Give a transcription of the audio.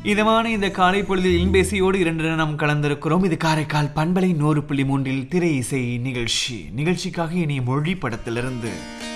இதமான இந்த காலை பொழுதில் இன்பேசியோடு 2 நாம் கலந்திருக்கிறோம். இது காரைக்கால் பண்பலை 100.3 திரை இசை நிகழ்ச்சிக்காக இனிய மொழி படத்திலிருந்து